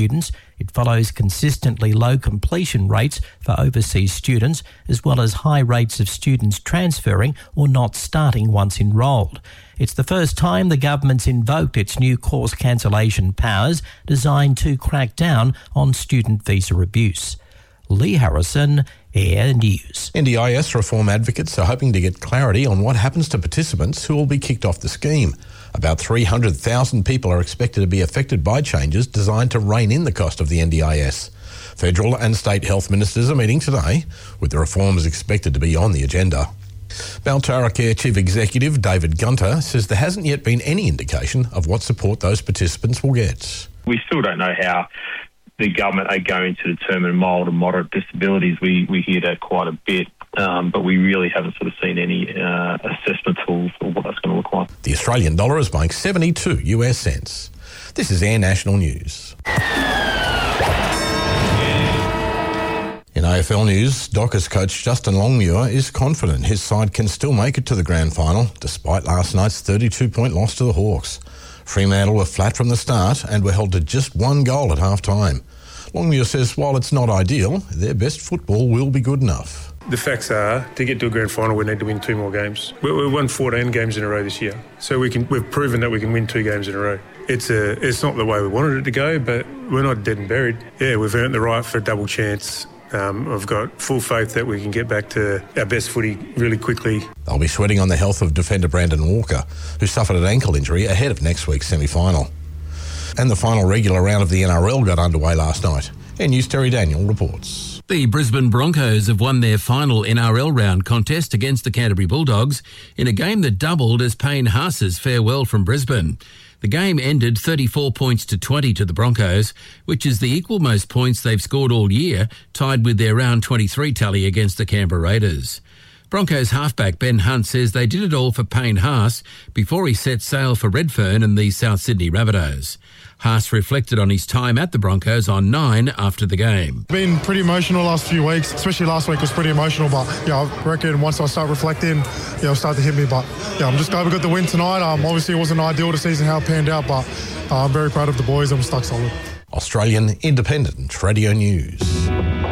students. It follows consistently low completion rates for overseas students, as well as high rates of students transferring or not starting once enrolled. It's the first time the government's invoked its new course cancellation powers designed to crack down on student visa abuse. Lee Harrison, Air News. NDIS reform advocates are hoping to get clarity on what happens to participants who will be kicked off the scheme. About 300,000 people are expected to be affected by changes designed to rein in the cost of the NDIS. Federal and state health ministers are meeting today, with the reforms expected to be on the agenda. Baltara Care Chief Executive David Gunter says there hasn't yet been any indication of what support those participants will get. We still don't know how the government are going to determine mild and moderate disabilities. We hear that quite a bit, but we really haven't sort of seen any assessment tools for what that's going to look like. The Australian dollar is buying 72 US cents. This is Air National News. In AFL news, Dockers coach Justin Longmuir is confident his side can still make it to the grand final, despite last night's 32-point loss to the Hawks. Fremantle were flat from the start and were held to just one goal at half-time. Longmuir says while it's not ideal, their best football will be good enough. The facts are, to get to a grand final, we need to win 2 more games. We've won 14 games in a row this year, so we've proven that we can win 2 games in a row. It's not the way we wanted it to go, but we're not dead and buried. Yeah, we've earned the right for a double chance. I've got full faith that we can get back to our best footy really quickly. They'll be sweating on the health of defender Brandon Walker, who suffered an ankle injury ahead of next week's semi-final. And the final regular round of the NRL got underway last night. Air News' Terry Daniel reports. The Brisbane Broncos have won their final NRL round contest against the Canterbury Bulldogs in a game that doubled as Payne Haas's farewell from Brisbane. The game ended 34 points to 20 to the Broncos, which is the equal most points they've scored all year, tied with their round 23 tally against the Canberra Raiders. Broncos halfback Ben Hunt says they did it all for Payne Haas before he set sail for Redfern and the South Sydney Rabbitohs. Haas reflected on his time at the Broncos on 9 after the game. Been pretty emotional last few weeks, especially last week was pretty emotional, but I reckon once I start reflecting, it'll start to hit me. But I'm just glad we got the win tonight. Obviously it wasn't ideal to season how it panned out, but I'm very proud of the boys and we're stuck solid. Australian Independent Radio News.